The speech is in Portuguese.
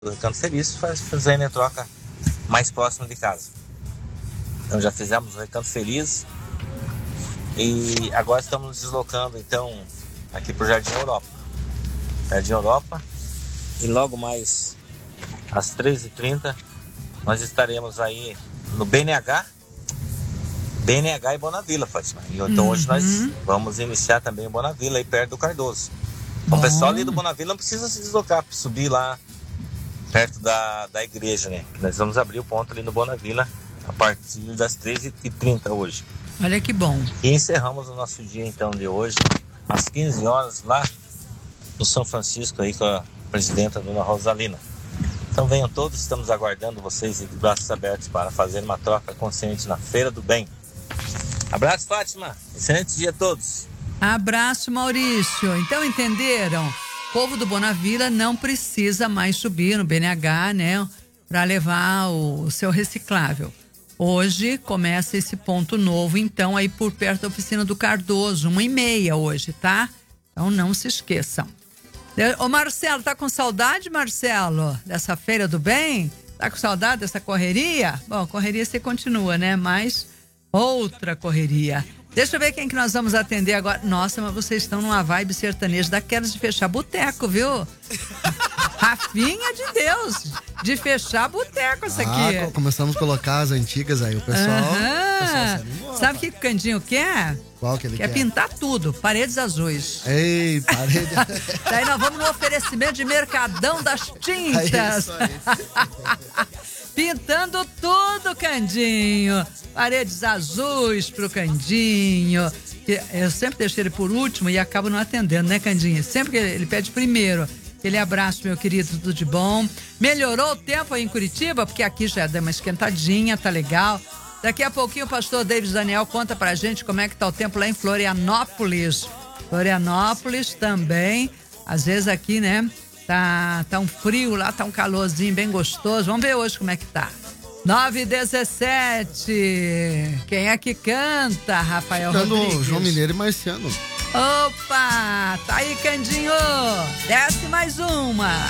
do Recanto Feliz, fazendo a troca mais próxima de casa. Então já fizemos o Recanto Feliz e agora estamos nos deslocando então aqui para o Jardim Europa. Jardim Europa, e logo mais às 13h30 nós estaremos aí no BNH e Bonavila, Fátima. Então hoje nós vamos iniciar também em Bonavila, aí perto do Cardoso. Então, o pessoal ali do Bonavila não precisa se deslocar para subir lá perto da igreja, né? Nós vamos abrir o ponto ali no Bonavila a partir das 13h30 hoje. Olha que bom. E encerramos o nosso dia então de hoje às 15 horas lá no São Francisco aí com a presidenta Dona Rosalina. Então venham todos, estamos aguardando vocês de braços abertos para fazer uma troca consciente na Feira do Bem. Abraço, Fátima. Excelente dia a todos. Abraço, Maurício. Então entenderam? O povo do Bonavila não precisa mais subir no BNH, né? Para levar o seu reciclável. Hoje começa esse ponto novo, então, aí por perto da oficina do Cardoso, 1h30 hoje, tá? Então não se esqueçam. Ô Marcelo, tá com saudade, Marcelo, dessa Feira do Bem? Tá com saudade dessa correria? Bom, correria você continua, né? Mas outra correria. Deixa eu ver quem que nós vamos atender agora. Nossa, mas vocês estão numa vibe sertaneja daquelas de fechar boteco, viu? Rafinha de Deus, de fechar boteco isso aqui. Começamos a colocar as antigas aí, o pessoal sabe o que o Candinho quer? Qual que ele quer? Quer pintar tudo, paredes azuis. Ei, parede. Daí nós vamos no oferecimento de Mercadão das Tintas. Pintando tudo, Candinho. Paredes azuis pro Candinho. Eu sempre deixo ele por último e acabo não atendendo, né, Candinho? Sempre que ele pede primeiro. Aquele abraço, meu querido, tudo de bom. Melhorou o tempo aí em Curitiba? Porque aqui já deu uma esquentadinha, tá legal. Daqui a pouquinho o pastor David Daniel conta pra gente como é que tá o tempo lá em Florianópolis. Florianópolis também. Às vezes aqui, né, tá um frio lá, tá um calorzinho bem gostoso. Vamos ver hoje como é que tá. 9h17. Quem é que canta, Rafael Rodrigues? João Mineiro e Marciano. Opa! Tá aí, Candinho! Desce mais uma!